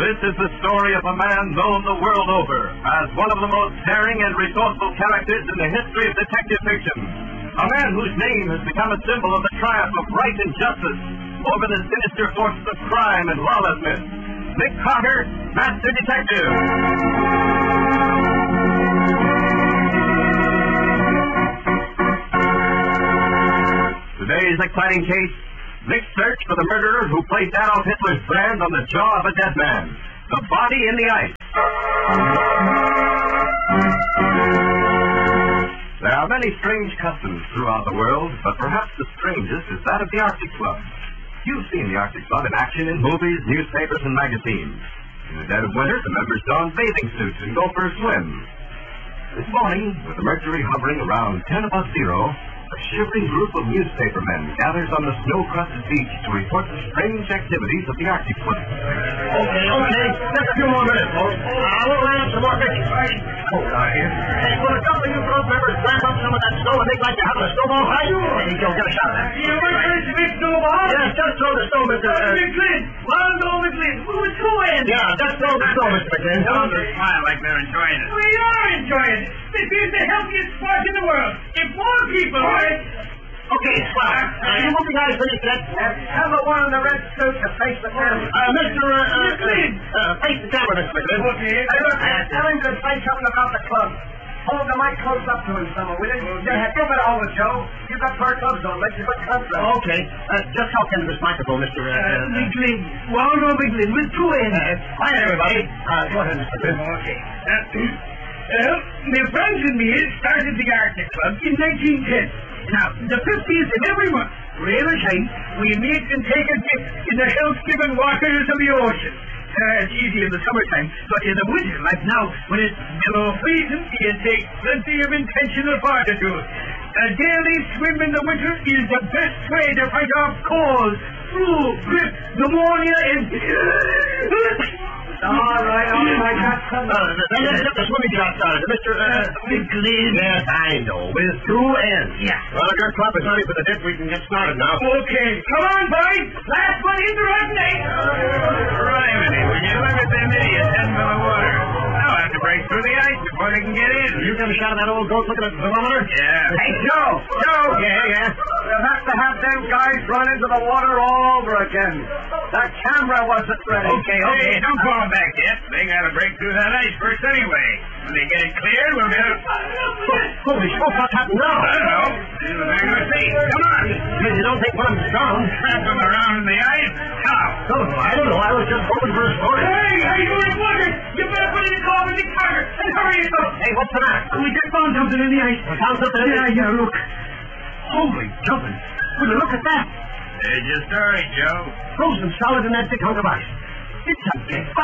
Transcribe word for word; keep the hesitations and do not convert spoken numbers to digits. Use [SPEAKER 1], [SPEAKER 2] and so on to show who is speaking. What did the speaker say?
[SPEAKER 1] This is the story of a man known the world over as one of the most daring and resourceful characters in the history of detective fiction. A man whose name has become a symbol of the triumph of right and justice over the sinister forces of crime and lawlessness. Nick Carter, Master Detective. Today's exciting case, Nick's search for the murderer who placed Adolf Hitler's brand on the jaw of a dead man. The body in the ice. There are many strange customs throughout the world, but perhaps the strangest is that of the Arctic Club. You've seen the Arctic Club in action in movies, newspapers, and magazines. In the dead of winter, the members don bathing suits and go for a swim. This morning, with the mercury hovering around ten above zero, a shivering group of newspapermen gathers on the snow-crusted beach to report the strange activities of the Arctic Club.
[SPEAKER 2] Okay, okay. Just a few more minutes, folks. I will land some more pictures. Oh, uh, here. Hey, will a couple of you club members climb up some of that snow and make like you're having a snowball fight? Hey, Joe, get a shot at that.
[SPEAKER 3] You want to a big snowball?
[SPEAKER 2] Yes, just throw the snow, Mister Uh,
[SPEAKER 3] McLean. Well, go, McLean. We're two ends.
[SPEAKER 2] Yeah, just throw the snow, Mister McLean.
[SPEAKER 4] Don't smile like they're enjoying it.
[SPEAKER 3] We are enjoying it. This is the healthiest sport in the world. If more people...
[SPEAKER 2] Okay, swell. Uh, you moving guys finished yet?
[SPEAKER 3] Have a one in the red suit to face the camera.
[SPEAKER 2] Uh, Mister Uh, uh,
[SPEAKER 3] McLean.
[SPEAKER 2] uh, face the camera, Mister McLean.
[SPEAKER 3] Okay.
[SPEAKER 5] Hey, look, tell him to say something about the club. Hold the mic close up to him somewhere, will you? Yeah, give it over, Joe. You got four clubs on, make you good contract.
[SPEAKER 2] Okay. Uh, just talk into this microphone, Mister Uh, uh,
[SPEAKER 3] McLean. Waldo McLean with two ends.
[SPEAKER 2] uh, quiet, everybody. Uh, go ahead, Mister McLean.
[SPEAKER 3] Okay. Uh, well, my friends and me started the Arctic Club in nineteen ten. Now, the fiftieth of every month, rain or shine, we meet and take a dip in the health-giving waters of the ocean. Uh, it's easy in the summertime, but in the winter, like now, when it's below freezing, it takes plenty of intentional fortitude. A daily swim in the winter is the best way to fight off cold, flu, grip, pneumonia, and...
[SPEAKER 5] All right, all right, that's
[SPEAKER 2] Uh, then let's get the swimming shot started. Mister Uh,
[SPEAKER 3] McLean.
[SPEAKER 2] Yes, I know. With two ends.
[SPEAKER 3] Yeah.
[SPEAKER 2] Well, if your club is ready for the dip, we can get started now.
[SPEAKER 3] Okay, come on, boys. Last one in the right night.
[SPEAKER 4] Criminy, when you look at them idiots heading for the water, they'll have to break through the ice before they can get in.
[SPEAKER 2] You get a shot of that old goat looking at the thermometer?
[SPEAKER 4] Yeah.
[SPEAKER 5] Hey, Joe, Joe.
[SPEAKER 2] Yeah, yeah.
[SPEAKER 5] You'll have to have them guys run into the water all over again. That camera wasn't ready.
[SPEAKER 4] Okay, okay, don't call them back yet. They gotta break through that ice first anyway. When they get it cleared, we'll get it.
[SPEAKER 2] Holy smoke, what's happened now?
[SPEAKER 4] I don't know. See what they're gonna see. Come on.
[SPEAKER 2] If you don't think one of them's drowned.
[SPEAKER 4] Trap them around in the ice. How?
[SPEAKER 2] Oh, I don't know. I was just hoping for a story.
[SPEAKER 3] Hey, hey, you're in water. You better put in a call with the Carter and hurry it up.
[SPEAKER 2] Hey, what's the matter?
[SPEAKER 3] We just found something in the ice.
[SPEAKER 2] Found something in the
[SPEAKER 3] Yeah,
[SPEAKER 2] ice?
[SPEAKER 3] yeah, look.
[SPEAKER 2] Holy jumping. Will you look at that?
[SPEAKER 4] There's your story, Joe.
[SPEAKER 2] Frozen solid in that big hunk of ice. It's a big